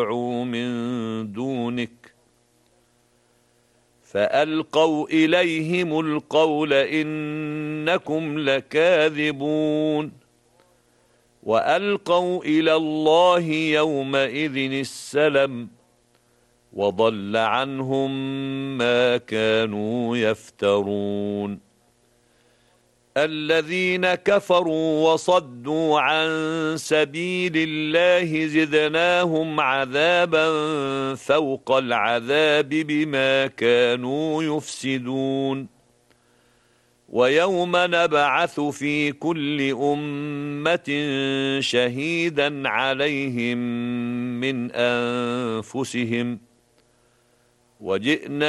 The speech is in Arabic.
من دونك فألقوا إليهم القول إنكم لكاذبون وألقوا إلى الله يومئذ السلم وضل عنهم ما كانوا يفترون الذين كفروا وصدوا عن سبيل الله زدناهم عذابا فوق العذاب بما كانوا يفسدون ويوم نبعث في كل أمة شهيدا عليهم من أنفسهم وجئنا